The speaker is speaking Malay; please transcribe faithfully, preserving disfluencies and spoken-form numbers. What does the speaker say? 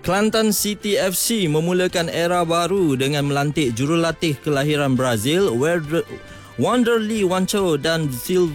Kelantan City F C memulakan era baru dengan melantik jurulatih kelahiran Brazil Wanderley Wancho dan